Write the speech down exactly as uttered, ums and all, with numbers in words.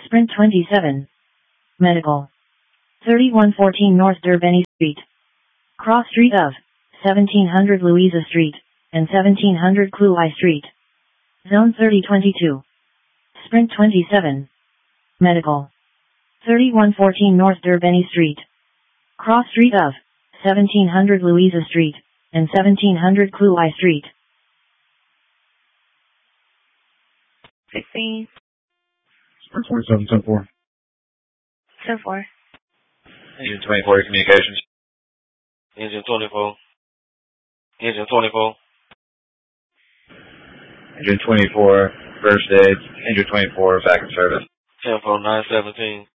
Sprint twenty-seven. Medical. thirty-one fourteen North Derbeny Street. Cross street of seventeen hundred Louisa Street and seventeen hundred Clouy Street. Zone thirty twenty-two. Sprint twenty-seven. Medical. thirty-one fourteen North Derbeny Street. Cross street of seventeen hundred Louisa Street and seventeen hundred Clouy Street. sixteen. Sprint twenty-seven, ten four. ten four. Engine twenty-four, communications. Engine twenty-four. Engine twenty-four. Engine twenty-four, first aid. Engine twenty-four, back in service. ten four nine seventeen.